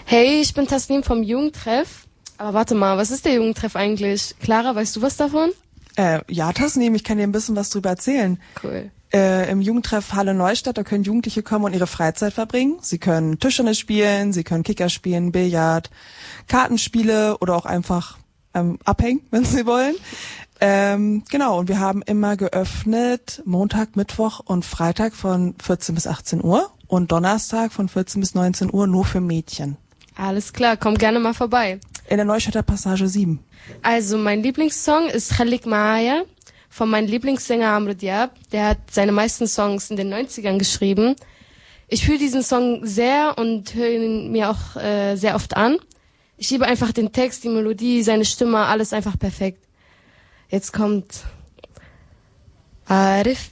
Hey, ich bin Tasnim vom Jugendtreff. Aber warte mal, was ist der Jugendtreff eigentlich? Clara, weißt du was davon? Ja, Tasnim, ich kann dir ein bisschen was drüber erzählen. Cool. Im Jugendtreff Halle Neustadt, da können Jugendliche kommen und ihre Freizeit verbringen. Sie können Tischtennis spielen, sie können Kicker spielen, Billard, Kartenspiele oder auch einfach abhängen, wenn sie wollen. Genau, und wir haben immer geöffnet Montag, Mittwoch und Freitag von 14 bis 18 Uhr und Donnerstag von 14 bis 19 Uhr nur für Mädchen. Alles klar, komm gerne mal vorbei. In der Neustadter Passage 7. Also, mein Lieblingssong ist Khalik Maaya von meinem Lieblingssänger Amr Diab. Der hat seine meisten Songs in den 90ern geschrieben. Ich fühle diesen Song sehr und höre ihn mir auch sehr oft an. Ich liebe einfach den Text, die Melodie, seine Stimme, alles einfach perfekt. Jetzt kommt عارف